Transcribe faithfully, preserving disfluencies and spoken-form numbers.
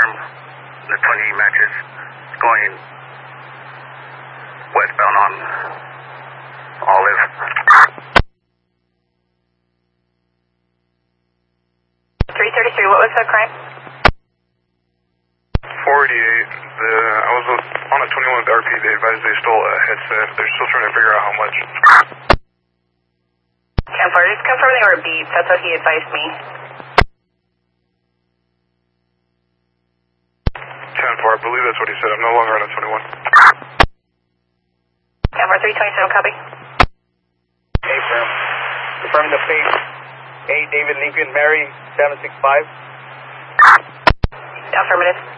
confirm the twenty matches going westbound on Olive. three thirty-three, what was that crime? four eighty-eight, the, I was on a twenty-one with R P, they advised they stole a headset, they're still trying to figure out how much. ten four, just confirm they were beeped, that's what he advised me. ten four, I believe that's what he said, I'm no longer on a twenty-one. ten four, three twenty-seven, copy. Hey, firm. Confirm the plate. A. David Lincoln, Mary, seven six five. Affirmative.